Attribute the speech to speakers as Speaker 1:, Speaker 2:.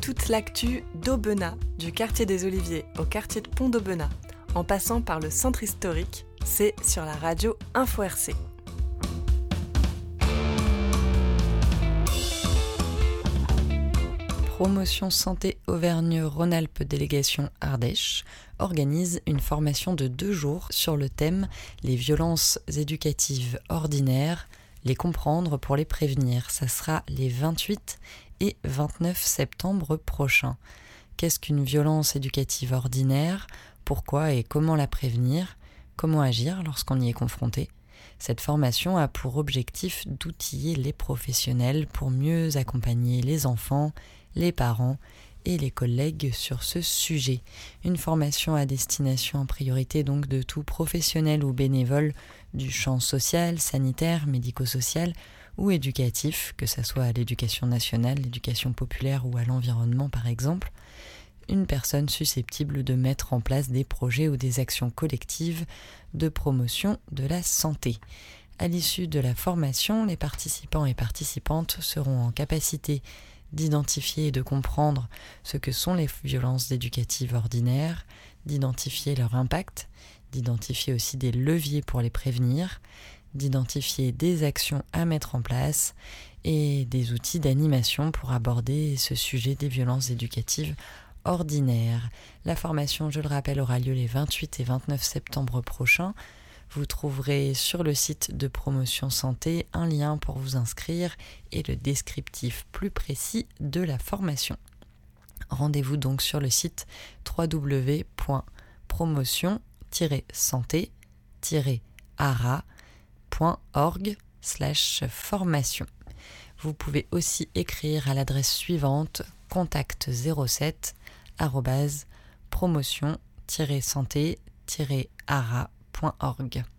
Speaker 1: toute l'actu d'Aubenas, du quartier des Oliviers au quartier de Pont d'Aubenas, en passant par le centre historique, c'est sur la radio Info RC.
Speaker 2: Promotion Santé Auvergne-Rhône-Alpes Délégation Ardèche organise une formation de 2 jours sur le thème « Les violences éducatives ordinaires, les comprendre pour les prévenir ». Ça sera les 28 et 29 septembre prochains. Qu'est-ce qu'une violence éducative ordinaire ? Pourquoi et comment la prévenir ? Comment agir lorsqu'on y est confronté ? Cette formation a pour objectif d'outiller les professionnels pour mieux accompagner les enfants, les parents et les collègues sur ce sujet. Une formation à destination en priorité donc de tout professionnel ou bénévole du champ social, sanitaire, médico-social ou éducatif, que ce soit à l'éducation nationale, l'éducation populaire ou à l'environnement par exemple. Une personne susceptible de mettre en place des projets ou des actions collectives de promotion de la santé. À l'issue de la formation, les participants et participantes seront en capacité d'identifier et de comprendre ce que sont les violences éducatives ordinaires, d'identifier leur impact, d'identifier aussi des leviers pour les prévenir, d'identifier des actions à mettre en place et des outils d'animation pour aborder ce sujet des violences éducatives ordinaires. La formation, je le rappelle, aura lieu les 28 et 29 septembre prochains. Vous trouverez sur le site de Promotion Santé un lien pour vous inscrire et le descriptif plus précis de la formation. Rendez-vous donc sur le site www.promotion-santé-ara.org/formation. Vous pouvez aussi écrire à l'adresse suivante contact07@promotion-santé-ara.org.